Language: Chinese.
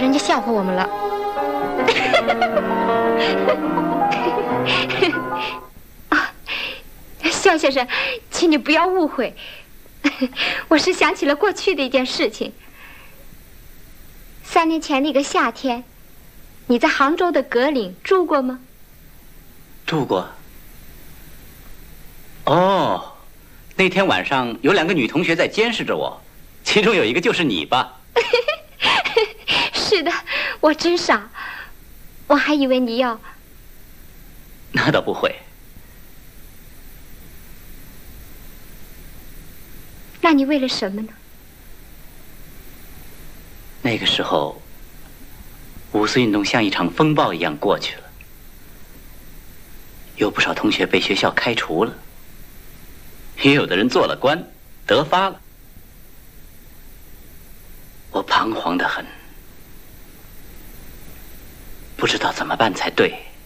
人家笑话我们了。啊，肖先生，请你不要误会，我是想起了过去的一件事情。3年前那个夏天，你在杭州的葛岭住过吗？ 住过。哦，那天晚上有2个女同学在监视着我，其中有一个就是你吧？ 是的，我真傻，我还以为你要…… 那倒不会。 那你为了什么呢？ 那个时候，5四运动像一场风暴一样过去了，有不少同学被学校开除了，也有的人做了官，得发了。我彷徨得很，不知道怎么办才对。